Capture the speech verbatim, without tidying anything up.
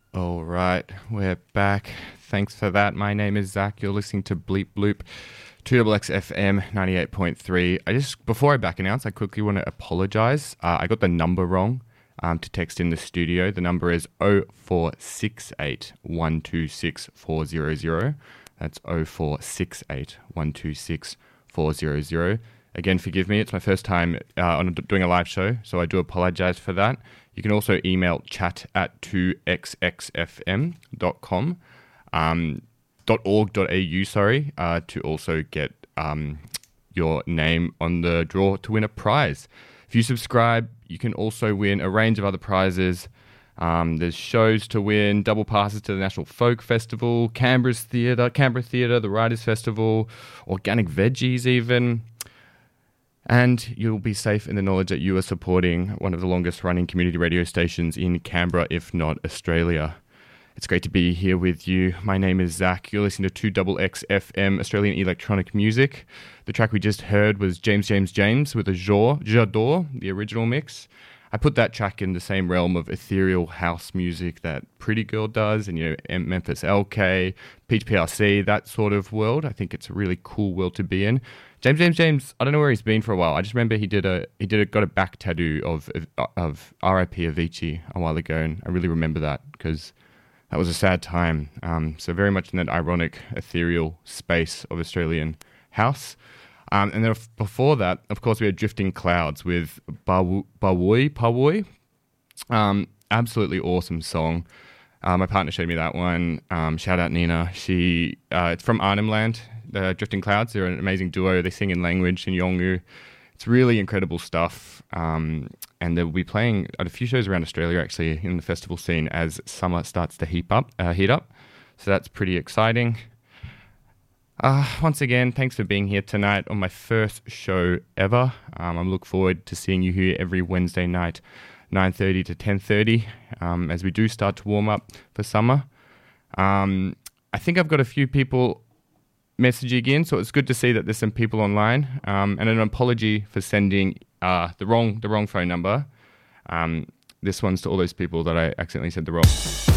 All right, we're back. Thanks for that. My name is Zach. You're listening to Bleep Bloop, two X X F M ninety-eight point three. I just, before I back announce, I quickly want to apologise. Uh, I got the number wrong um, to text in the studio. The number is oh four six eight, one two six, four zero zero. That's oh four six eight, one two six, four zero zero. Again, forgive me. It's my first time uh, on doing a live show, so I do apologise for that. You can also email chat at two x x f m dot com, um, .org.au, sorry, uh, to also get um, your name on the draw to win a prize. If you subscribe, you can also win a range of other prizes. Um, there's shows to win, double passes to the National Folk Festival, Canberra's Theatre, Canberra Theatre, the Writers' Festival, organic veggies even. And you'll be safe in the knowledge that you are supporting one of the longest running community radio stations in Canberra, if not Australia. It's great to be here with you. My name is Zach. You're listening to two X X F M Australian electronic music. The track we just heard was James James James with a Jour, J'adore, the original mix. I put that track in the same realm of ethereal house music that Pretty Girl does, and you know, Memphis L K, Peach P R C, that sort of world. I think it's a really cool world to be in. James James James, I don't know where he's been for a while. I just remember he did a he did a, got a back tattoo of of, of R I P Avicii a while ago, and I really remember that because that was a sad time. Um, so very much in that ironic, ethereal space of Australian house. Um, and then before that, of course, we had Drifting Clouds with Bawoi Pawoi. Um, absolutely awesome song. Uh, my partner showed me that one. Um, shout out Nina. She uh, it's from Arnhem Land. The Drifting Clouds. They're an amazing duo. They sing in language in Yolngu. It's really incredible stuff. Um, and they'll be playing at a few shows around Australia actually in the festival scene as summer starts to heat up. Uh, heat up. So that's pretty exciting. Uh, once again, thanks for being here tonight on my first show ever. Um, I look forward to seeing you here every Wednesday night, nine thirty to ten thirty, um, as we do start to warm up for summer. Um, I think I've got a few people messaging in, so it's good to see that there's some people online. Um, and an apology for sending uh, the wrong the wrong phone number. Um, this one's to all those people that I accidentally said the wrong.